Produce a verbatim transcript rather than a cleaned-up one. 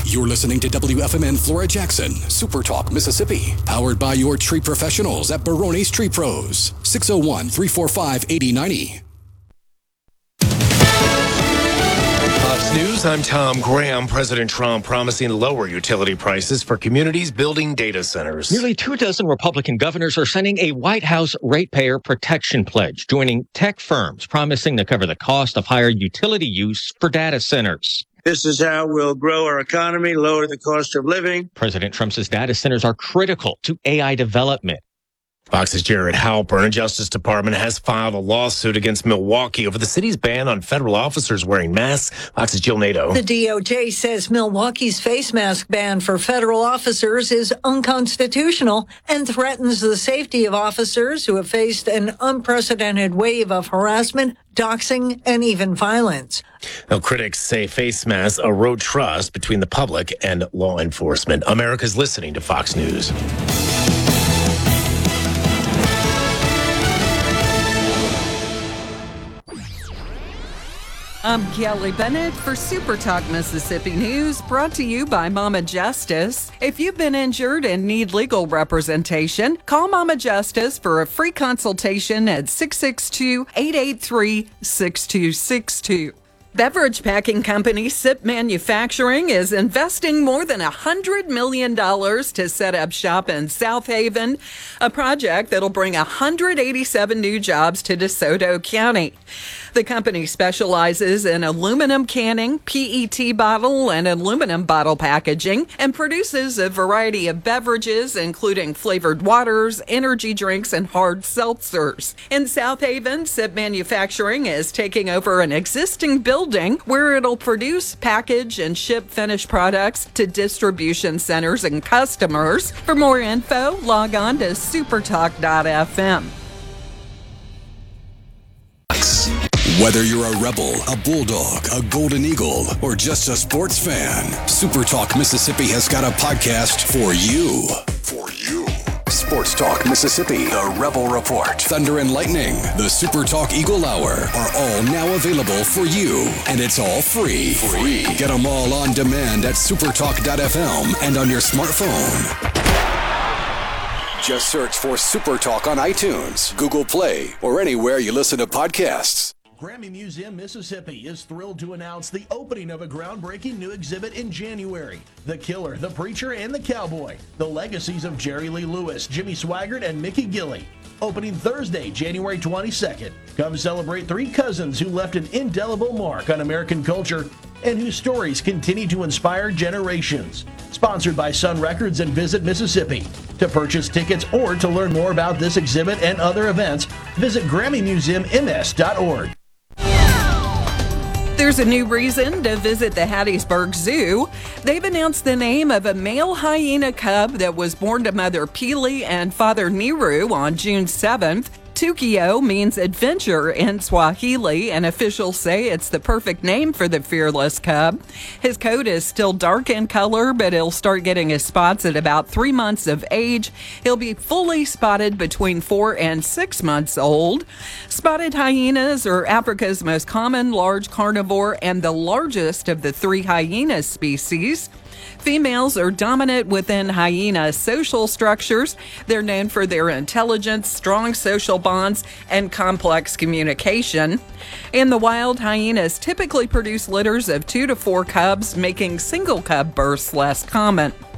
You're listening to W F M N Flora Jackson, Super Talk, Mississippi. Powered by your tree professionals at Barone's Tree Pros. six oh one, three four five, eight oh nine oh. Fox News, I'm Tom Graham. President Trump promising to lower utility prices for communities building data centers. Nearly two dozen Republican governors are signing a White House ratepayer protection pledge, joining tech firms promising to cover the cost of higher utility use for data centers. This is how we'll grow our economy, lower the cost of living. President Trump says data centers are critical to A I development. Fox's Jared Halpern. The Justice Department has filed a lawsuit against Milwaukee over the city's ban on federal officers wearing masks. Fox's Jill Nato. The D O J says Milwaukee's face mask ban for federal officers is unconstitutional and threatens the safety of officers who have faced an unprecedented wave of harassment, doxing, and even violence. Now, critics say face masks erode trust between the public and law enforcement. America's listening to Fox News. I'm Kelly Bennett for Super Talk Mississippi News, brought to you by Mama Justice. If you've been injured and need legal representation, call Mama Justice for a free consultation at six six two, eight eight three, six two six two. Beverage packing company Sip Manufacturing is investing more than one hundred million dollars to set up shop in South Haven, a project that'll bring one hundred eighty-seven new jobs to DeSoto County. The company specializes in aluminum canning, P E T bottle, and aluminum bottle packaging, and produces a variety of beverages, including flavored waters, energy drinks, and hard seltzers. In South Haven, Sip Manufacturing is taking over an existing building where it'll produce, package, and ship finished products to distribution centers and customers. For more info, log on to supertalk dot f m. Whether you're a Rebel, a Bulldog, a Golden Eagle, or just a sports fan, Super Talk Mississippi has got a podcast for you. For you. Sports Talk Mississippi, the Rebel Report, Thunder and Lightning, the Super Talk Eagle Hour are all now available for you. And it's all free. Free. Get them all on demand at supertalk dot f m and on your smartphone. Just search for Super Talk on iTunes, Google Play, or anywhere you listen to podcasts. Grammy Museum, Mississippi is thrilled to announce the opening of a groundbreaking new exhibit in January. The Killer, the Preacher, and the Cowboy. The legacies of Jerry Lee Lewis, Jimmy Swaggart, and Mickey Gilley. Opening Thursday, January twenty-second. Come celebrate three cousins who left an indelible mark on American culture and whose stories continue to inspire generations. Sponsored by Sun Records and Visit Mississippi. To purchase tickets or to learn more about this exhibit and other events, visit Grammy Museum M S dot org. There's a new reason to visit the Hattiesburg Zoo. They've announced the name of a male hyena cub that was born to Mother Pili and Father Niru on June seventh. Tukio means adventure in Swahili, and officials say it's the perfect name for the fearless cub. His coat is still dark in color, but he'll start getting his spots at about three months of age. He'll be fully spotted between four and six months old. Spotted hyenas are Africa's most common large carnivore and the largest of the three hyena species. Females are dominant within hyena social structures. They're known for their intelligence, strong social bonds, and complex communication. In the wild, hyenas typically produce litters of two to four cubs, making single cub births less common.